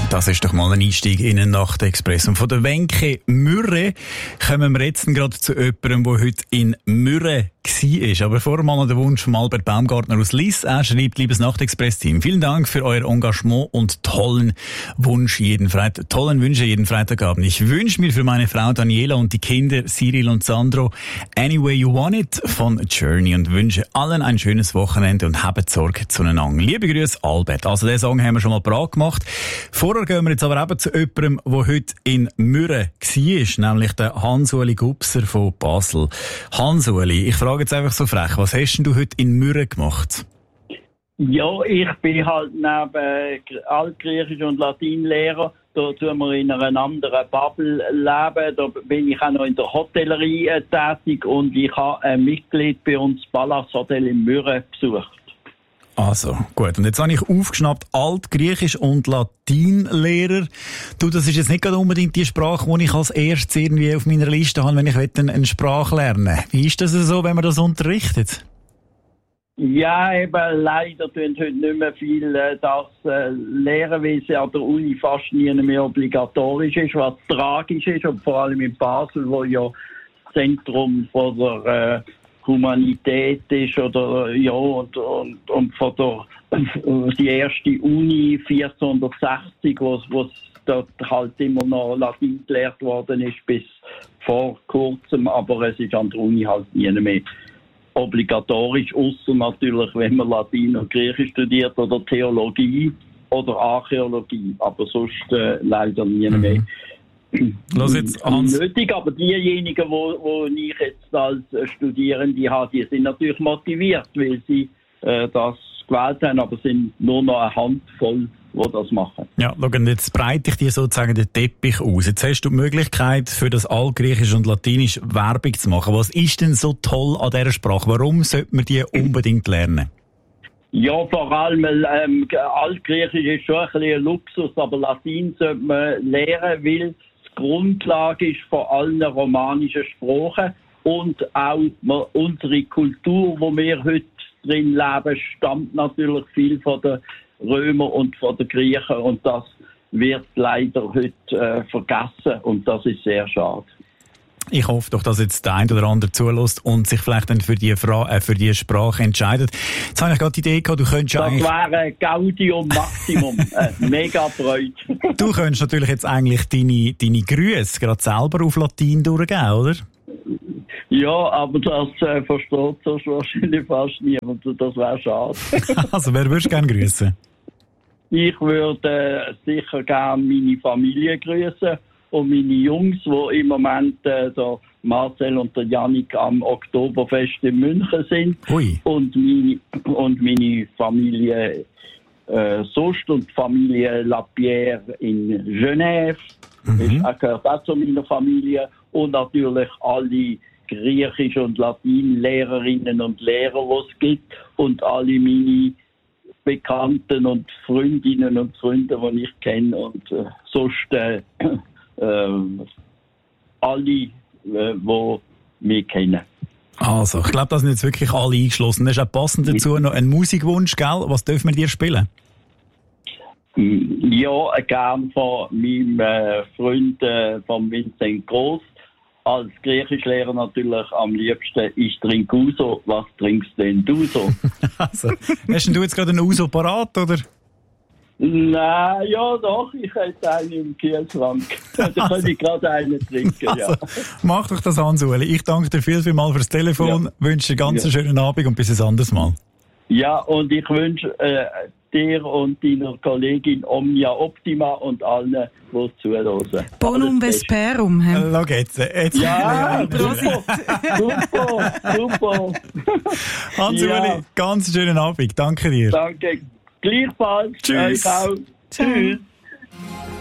Das ist doch mal ein Einstieg in den Nachtexpress. Und von der Wenke Mürre kommen wir jetzt gerade zu jemandem, der heute in Mürre war. Aber vorher mal noch der Wunsch von Albert Baumgartner aus Liss. Er schreibt: Liebes Nachtexpress-Team, vielen Dank für euer Engagement und tollen Wünsche jeden Freitagabend. Ich wünsche mir für meine Frau Daniela und die Kinder Cyril und Sandro Anyway You Want It von Journey und wünsche allen ein schönes Wochenende und habt Sorge zueinander. Liebe Grüße, Albert. Also den Song haben wir schon mal parat gemacht. Vorher gehen wir jetzt aber eben zu jemandem, der heute in Mürre war, nämlich der Hans-Uli Gubser von Basel. Hans-Uli, ich frage jetzt einfach so frech, was hast denn du heute in Mürre gemacht? Ja, ich bin halt neben Altgriechisch und Latinlehrer. Da tun wir in einer anderen Bubble leben. Da bin ich auch noch in der Hotellerie tätig und ich habe ein Mitglied bei uns Palace Hotel in Mürre besucht. Also, gut. Und jetzt habe ich aufgeschnappt, Altgriechisch und Latinlehrer. Du, das ist jetzt nicht gerade unbedingt die Sprache, die ich als erstes irgendwie auf meiner Liste habe, wenn ich eine Sprache lernen will. Wie ist das so, wenn man das unterrichtet? Ja, eben, leider tun heute nicht mehr viel das lehren, weil es an der Uni fast nie mehr obligatorisch ist, was tragisch ist, und vor allem in Basel, wo ja Zentrum von der Humanität ist, oder ja, und von der die erste Uni 1460, wo dort halt immer noch Latein gelehrt worden ist bis vor kurzem, aber es ist an der Uni halt nie mehr obligatorisch, außer natürlich, wenn man Latein und Griechisch studiert oder Theologie oder Archäologie, aber sonst leider nie mehr. Lass jetzt, Hans. Nötig, aber diejenigen, wo ich jetzt als Studierende habe, die sind natürlich motiviert, weil sie das gewählt haben, aber es sind nur noch eine Handvoll, die das machen. Ja, schau, jetzt breite ich dir sozusagen den Teppich aus. Jetzt hast du die Möglichkeit, für das Altgriechisch und Latinisch Werbung zu machen. Was ist denn so toll an dieser Sprache? Warum sollte man die unbedingt lernen? Ja, vor allem Altgriechisch ist schon ein bisschen ein Luxus, aber Latein sollte man lernen, weil die Grundlage ist von allen romanischen Sprachen und auch unsere Kultur, wo wir heute drin leben, stammt natürlich viel von den Römern und von den Griechen, und das wird leider heute vergessen, und das ist sehr schade. Ich hoffe doch, dass jetzt der ein oder andere zulässt und sich vielleicht dann für die Sprache entscheidet. Jetzt habe ich gerade die Idee gehabt, du könntest ja eigentlich... Das wäre Gaudium Maximum. Mega Freude. Du könntest natürlich jetzt eigentlich deine Grüße gerade selber auf Latein durchgeben, oder? Ja, aber das versteht sonst wahrscheinlich fast niemand. Das wäre schade. Also, wer würdest du gerne grüßen? Ich würde sicher gerne meine Familie grüßen und meine Jungs, die im Moment der Marcel und der Jannik am Oktoberfest in München sind. Ui. Und meine Familie sonst und die Familie Lapierre in Genève. Das gehört auch zu meiner Familie. Und natürlich alle Griechisch- und Latinlehrerinnen und Lehrer, die es gibt. Und alle meine Bekannten und Freundinnen und Freunde, die ich kenne. Und sonst alle, die mich kennen. Also, ich glaube, das sind jetzt wirklich alle eingeschlossen. Da ist auch passend dazu noch ein Musikwunsch, gell? Was dürfen wir dir spielen? Ja, gern von meinem Freund von Vincent Gross. Als Griechischlehrer natürlich am liebsten, ich trinke Uso. Was trinkst denn du so? Also, hast denn du jetzt gerade einen Uso parat, oder? Nein, ja doch, ich hätte einen im Kühlschrank. Da kann ich gerade einen trinken, ja. Also, mach doch das, Hans-Uli. Ich danke dir vielmals fürs Telefon, wünsche dir einen schönen Abend und bis ein anderes Mal. Ja, und ich wünsche dir und deiner Kollegin Omnia Optima und allen, die zuhören. Bonum Vesperum. Schau jetzt. Ja, super. Hans-Uli, ganz schönen Abend. Danke dir. Danke. Gleichfalls. Tschüss. Tschüss.